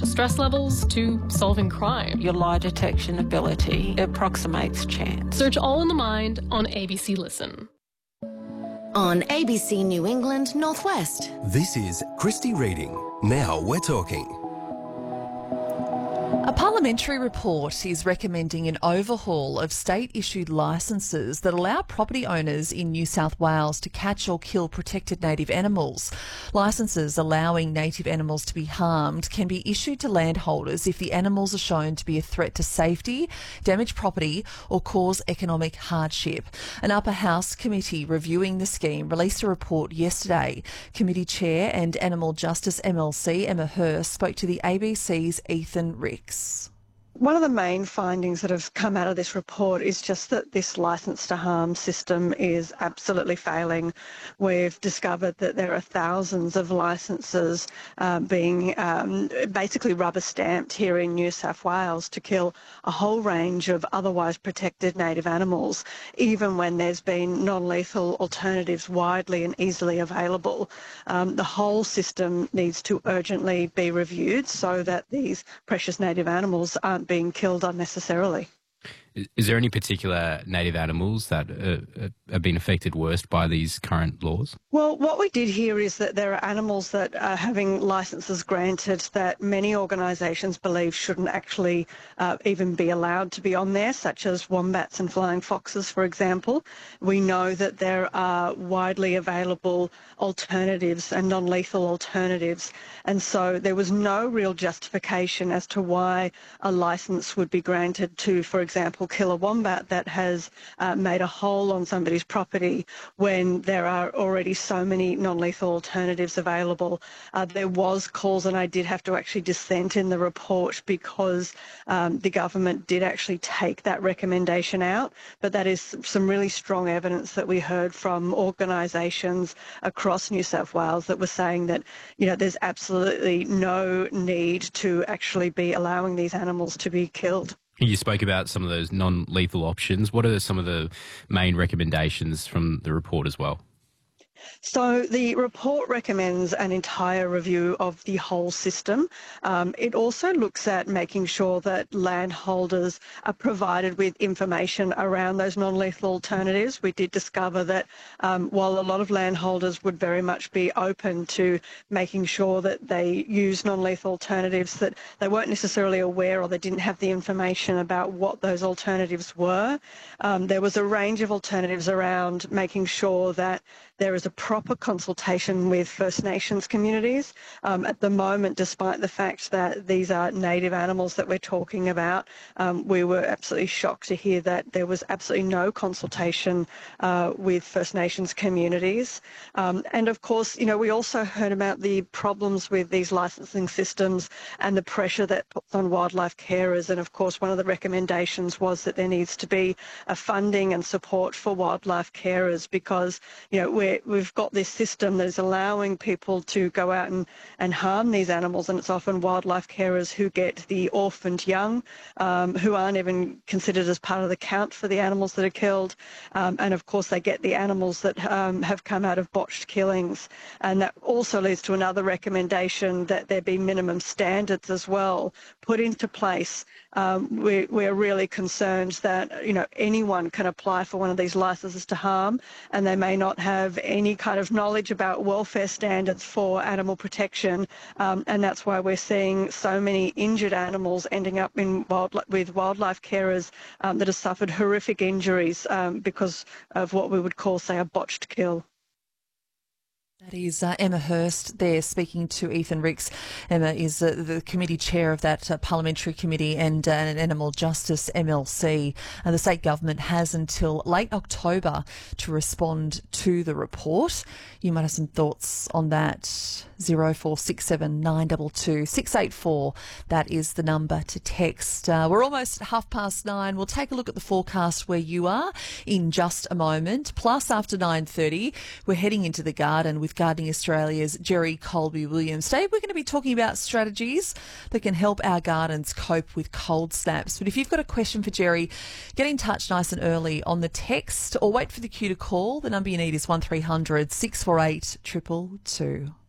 stress levels to solving crime. Your lie detection ability approximates chance. Search All in the Mind on ABC Listen. On ABC New England Northwest. This is Christy Reading. Now we're talking. A parliamentary report is recommending an overhaul of state-issued licences that allow property owners in New South Wales to catch or kill protected native animals. Licences allowing native animals to be harmed can be issued to landholders if the animals are shown to be a threat to safety, damage property or cause economic hardship. An upper house committee reviewing the scheme released a report yesterday. Committee chair and Animal Justice MLC Emma Hurst spoke to the ABC's Ethan Ricks. One of the main findings that have come out of this report is just that this licence to harm system is absolutely failing. We've discovered that there are thousands of licences being basically rubber stamped here in New South Wales to kill a whole range of otherwise protected native animals, even when there's been non-lethal alternatives widely and easily available. The whole system needs to urgently be reviewed so that these precious native animals aren't being killed unnecessarily. Is there any particular native animals that have been affected worst by these current laws? Well, what we did here is that there are animals that are having licences granted that many organisations believe shouldn't actually even be allowed to be on there, such as wombats and flying foxes, for example. We know that there are widely available alternatives and non-lethal alternatives, and so there was no real justification as to why a licence would be granted to, for example, kill a wombat that has made a hole on somebody's property when there are already so many non-lethal alternatives available. There was calls, and I did have to actually dissent in the report because the government did actually take that recommendation out, but that is some really strong evidence that we heard from organisations across New South Wales that were saying that, you know, there's absolutely no need to actually be allowing these animals to be killed. You spoke about some of those non-lethal options. What are some of the main recommendations from the report as well? So the report recommends an entire review of the whole system. It also looks at making sure that landholders are provided with information around those non-lethal alternatives. We did discover that while a lot of landholders would very much be open to making sure that they use non-lethal alternatives, that they weren't necessarily aware or they didn't have the information about what those alternatives were. There was a range of alternatives around making sure that there is a proper consultation with First Nations communities. At the moment, despite the fact that these are native animals that we're talking about, we were absolutely shocked to hear that there was absolutely no consultation with First Nations communities. And of course, you know, we also heard about the problems with these licensing systems and the pressure that puts on wildlife carers. And of course, one of the recommendations was that there needs to be a funding and support for wildlife carers because, you know, we've got this system that is allowing people to go out and harm these animals, and it's often wildlife carers who get the orphaned young, who aren't even considered as part of the count for the animals that are killed, and of course they get the animals that have come out of botched killings, and that also leads to another recommendation that there be minimum standards as well put into place. We're really concerned that, you know, anyone can apply for one of these licences to harm, and they may not have any kind of knowledge about welfare standards for animal protection, and that's why we're seeing so many injured animals ending up with wildlife carers that have suffered horrific injuries because of what we would call, say, a botched kill. That is Emma Hurst there speaking to Ethan Ricks. Emma is the committee chair of that parliamentary committee and an Animal Justice MLC. The state government has until late October to respond to the report. You might have some thoughts on that. 0467 922 684. That is the number to text. We're almost at 9:30. We'll take a look at the forecast where you are in just a moment. Plus, after 9:30, we're heading into the garden with Gardening Australia's Jerry Colby-Williams. Today, we're going to be talking about strategies that can help our gardens cope with cold snaps. But if you've got a question for Jerry, get in touch nice and early on the text or wait for the cue to call. The number you need is 1300 648 222.